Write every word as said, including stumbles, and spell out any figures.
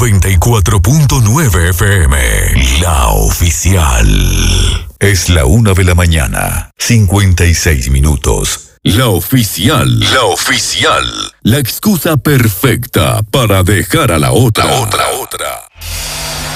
noventa y cuatro punto nueve F M, la oficial. Es la una de la mañana, cincuenta y seis minutos. La oficial. La oficial. La excusa perfecta para dejar a la otra. La otra, otra.